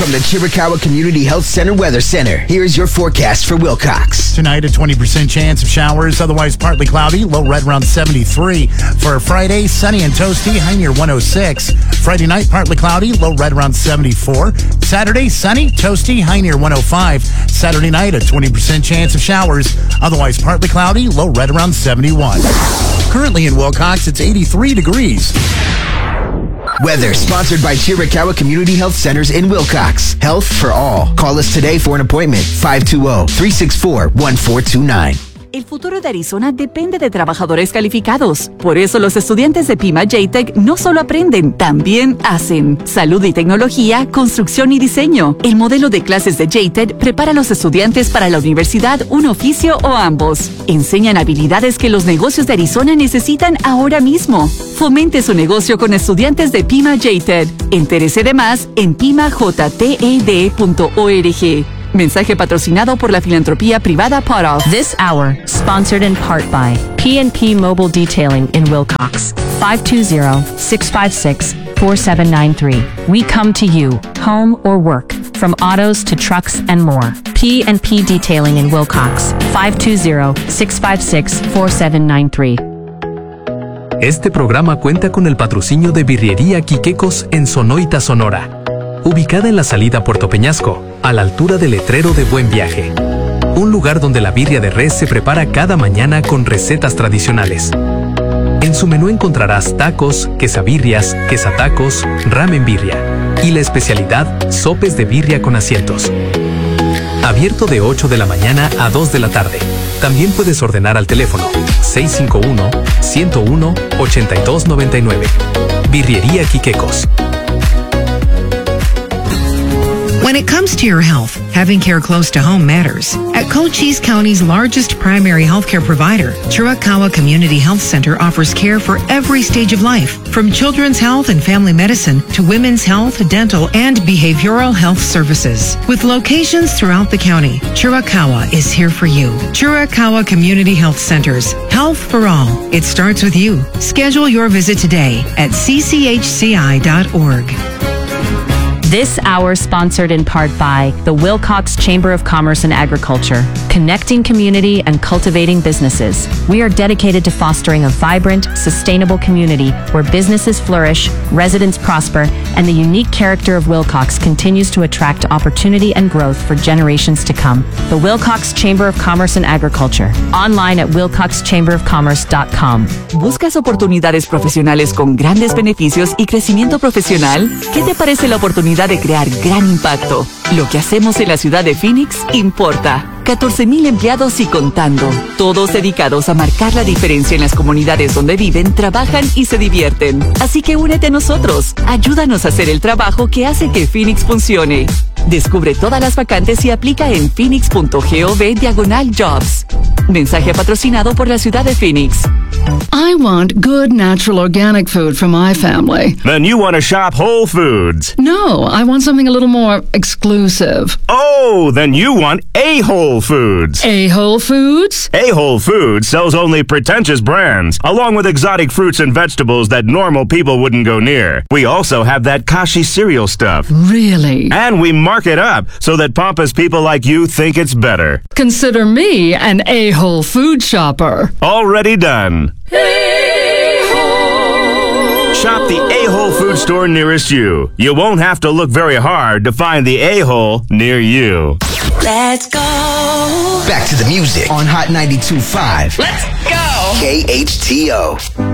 From the Chiricahua Community Health Center Weather Center, here's your forecast for Wilcox. Tonight, a 20% chance of showers, otherwise partly cloudy, low right around 73. For Friday, sunny and toasty, high near 106. Friday night, partly cloudy, low right around 74. Saturday, sunny, toasty, high near 105. Saturday night, a 20% chance of showers, otherwise partly cloudy, low right around 71. Currently in Wilcox, it's 83 degrees. Weather sponsored by Chiricahua Community Health Centers in Wilcox. Health for all. Call us today for an appointment. 520-364-1429. El futuro de Arizona depende de trabajadores calificados. Por eso los estudiantes de Pima JTech no solo aprenden, también hacen. Salud y tecnología, construcción y diseño. El modelo de clases de JTech prepara a los estudiantes para la universidad, un oficio o ambos. Enseñan habilidades que los negocios de Arizona necesitan ahora mismo. Fomente su negocio con estudiantes de Pima JTech. Entérese de más en pimajted.org. Mensaje patrocinado por la filantropía privada Potoff. This hour, sponsored in part by P&P Mobile Detailing in Wilcox. 520-656-4793. We come to you, home or work, from autos to trucks and more. P&P Detailing in Wilcox. 520-656-4793. Este programa cuenta con el patrocinio de Birrería Quiquecos en Sonoita, Sonora. Ubicada en la salida Puerto Peñasco, a la altura del letrero de Buen Viaje. Un lugar donde la birria de res se prepara cada mañana con recetas tradicionales. En su menú encontrarás tacos, quesabirrias, quesatacos, ramen birria y la especialidad, sopes de birria con asientos. Abierto de 8 de la mañana a 2 de la tarde. También puedes ordenar al teléfono 651-101-8299. Birrería Quiquecos. When it comes to your health, having care close to home matters. At Cochise County's largest primary health care provider, Chiricahua Community Health Center offers care for every stage of life, from children's health and family medicine to women's health, dental, and behavioral health services. With locations throughout the county, Chiricahua is here for you. Chiricahua Community Health Centers. Health for all. It starts with you. Schedule your visit today at cchci.org. This hour sponsored in part by the Wilcox Chamber of Commerce and Agriculture, connecting community and cultivating businesses. We are dedicated to fostering a vibrant, sustainable community where businesses flourish, residents prosper, and the unique character of Wilcox continues to attract opportunity and growth for generations to come. The Wilcox Chamber of Commerce and Agriculture, online at wilcoxchamberofcommerce.com. ¿Buscas oportunidades profesionales con grandes beneficios y crecimiento profesional? ¿Qué te parece la oportunidad de crear gran impacto? Lo que hacemos en la ciudad de Phoenix importa. 14,000 empleados y contando, todos dedicados a marcar la diferencia en las comunidades donde viven, trabajan y se divierten. Así que únete a nosotros. Ayúdanos a hacer el trabajo que hace que Phoenix funcione. Descubre todas las vacantes y aplica en phoenix.gov/jobs. Mensaje patrocinado por la ciudad de Phoenix. I want good, natural, organic food for my family. Then you want to shop Whole Foods. No, I want something a little more exclusive. Oh, then you want A Whole Foods. A Whole Foods? A Whole Foods sells only pretentious brands, along with exotic fruits and vegetables that normal people wouldn't go near. We also have that Kashi cereal stuff. Really? And we mark it up so that pompous people like you think it's better. Consider me an A Whole Food shopper. Already done. Shop the A-Hole food store nearest you. You won't have to look very hard to find the A-Hole near you. Let's go. Back to the music on Hot 92.5. Let's go. KHTO.